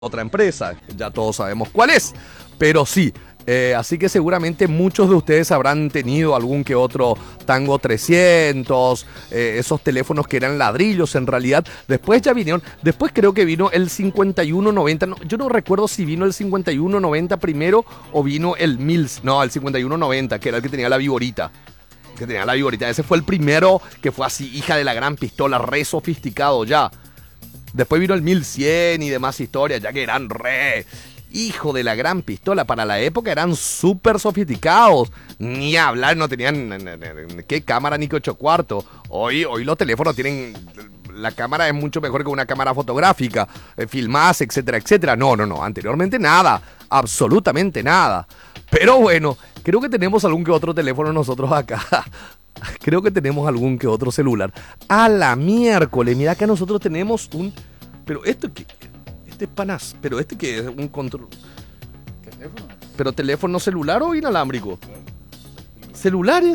otra empresa, ya todos sabemos cuál es, pero sí, así que seguramente muchos de ustedes habrán tenido algún que otro Tango 300, esos teléfonos que eran ladrillos en realidad. Después ya vinieron, después creo que vino el 5190, no, yo no recuerdo si vino el 5190 primero o vino el 1000, no, el 5190, que era el que tenía la viborita. Ese fue el primero que fue así, hija de la gran pistola, re sofisticado ya. Después vino el 1100 y demás historias, ya que eran re hijo de la gran pistola. Para la época eran súper sofisticados. Ni hablar, no tenían qué cámara ni qué 8 cuartos. Hoy los teléfonos tienen... La cámara es mucho mejor que una cámara fotográfica. Filmás, etcétera, etcétera. No. Anteriormente nada. Absolutamente nada. Pero bueno, creo que tenemos algún que otro teléfono nosotros acá. Creo que tenemos algún que otro celular. A la miércoles, mira que nosotros tenemos un... Pero esto que... Este es panas. Pero este que es un control... ¿Qué teléfono? ¿Pero teléfono celular o inalámbrico? ¿Celulares?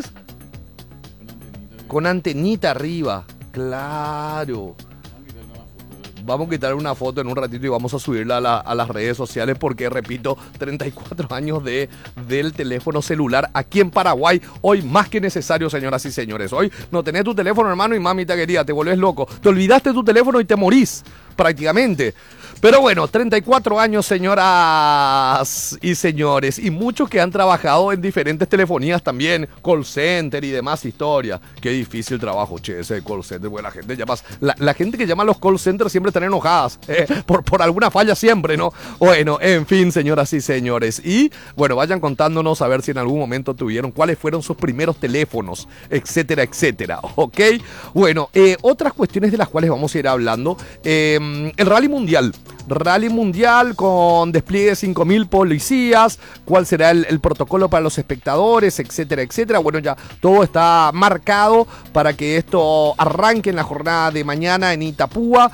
Con antenita arriba. Claro. Vamos a quitar una foto en un ratito y vamos a subirla a las redes sociales porque, repito, 34 años del teléfono celular aquí en Paraguay. Hoy más que necesario, señoras y señores. Hoy no tenés tu teléfono, hermano, y mamita querida, te volvés loco. Te olvidaste tu teléfono y te morís, prácticamente. Pero bueno, 34 años, señoras y señores, y muchos que han trabajado en diferentes telefonías también, call center y demás historias. Qué difícil trabajo, che, ese call center, porque la gente llama, la gente que llama a los call centers siempre están enojadas, por alguna falla siempre, ¿no? Bueno, en fin, señoras y señores, y bueno, vayan contándonos a ver si en algún momento tuvieron, cuáles fueron sus primeros teléfonos, etcétera, etcétera, ¿ok? Bueno, otras cuestiones de las cuales vamos a ir hablando, el Rally Mundial. Rally Mundial con despliegue de 5.000 policías, cuál será el protocolo para los espectadores, etcétera, etcétera. Bueno, ya todo está marcado para que esto arranque en la jornada de mañana en Itapúa.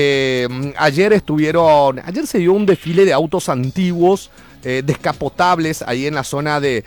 Ayer se dio un desfile de autos antiguos, descapotables, ahí en la zona de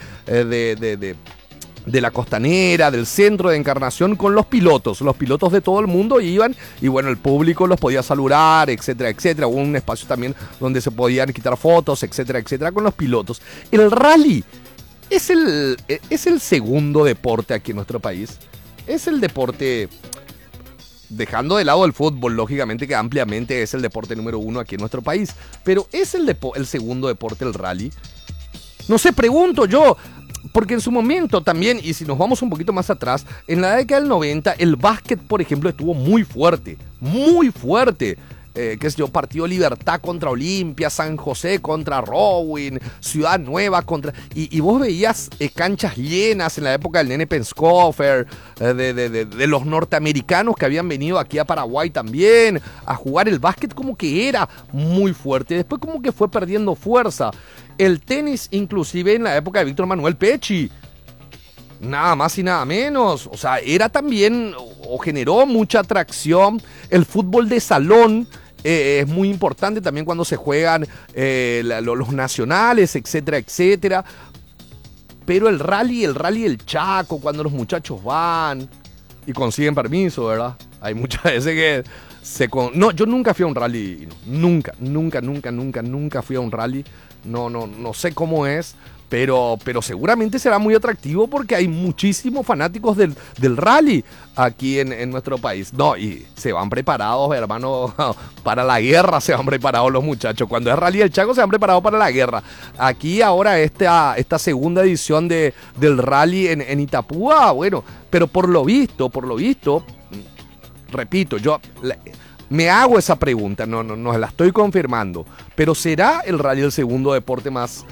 la Costanera, del centro de Encarnación, con los pilotos de todo el mundo iban, y bueno, el público los podía saludar, etcétera, etcétera. Hubo un espacio también donde se podían quitar fotos, etcétera, etcétera, con los pilotos. El rally es el segundo deporte aquí en nuestro país. Es el deporte, dejando de lado el fútbol, lógicamente, que ampliamente es el deporte número 1 aquí en nuestro país, pero es el segundo deporte el rally. No sé, pregunto yo. Porque en su momento también, y si nos vamos un poquito más atrás, en la década del 90, el básquet, por ejemplo, estuvo muy fuerte, muy fuerte. Qué sé yo, Partido Libertad contra Olimpia, San José contra Rowing, Ciudad Nueva contra... Y vos veías canchas llenas en la época del Nene Penskofer, de los norteamericanos que habían venido aquí a Paraguay también, a jugar el básquet, como que era muy fuerte. Después como que fue perdiendo fuerza. El tenis, inclusive en la época de Víctor Manuel Pecci, nada más y nada menos. O sea, era también, o generó mucha atracción. El fútbol de salón es muy importante también cuando se juegan los nacionales, etcétera, etcétera. Pero el rally del Chaco, cuando los muchachos van y consiguen permiso, ¿verdad? Hay muchas veces que no, yo nunca fui a un rally, nunca fui a un rally. No sé cómo es, pero seguramente será muy atractivo porque hay muchísimos fanáticos del rally aquí en nuestro país. No, y se van preparados, hermano, para la guerra se van preparados los muchachos. Cuando es Rally del Chaco se van preparados para la guerra. Aquí ahora esta segunda edición del rally en Itapúa, bueno, pero por lo visto, repito, yo... Me hago esa pregunta, no la estoy confirmando, pero ¿será el rally el segundo deporte más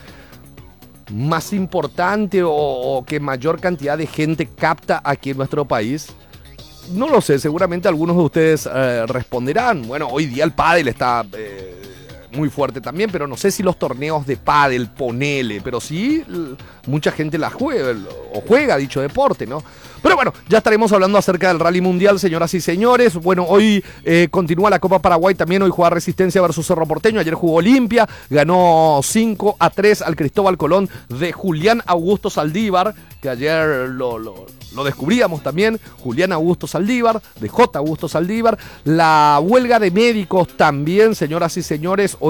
importante o que mayor cantidad de gente capta aquí en nuestro país? No lo sé, seguramente algunos de ustedes responderán. Bueno, hoy día el pádel está muy fuerte también, pero no sé si los torneos de pádel, ponele, pero sí mucha gente la juega dicho deporte, ¿no? Pero bueno, ya estaremos hablando acerca del Rally Mundial, señoras y señores. Bueno, hoy continúa la Copa Paraguay también. Hoy juega Resistencia versus Cerro Porteño. Ayer jugó Olimpia. Ganó 5-3 al Cristóbal Colón de Julián Augusto Saldívar. que ayer lo descubríamos también, Julián Augusto Saldívar, de J. Augusto Saldívar. La huelga de médicos también, señoras y señores.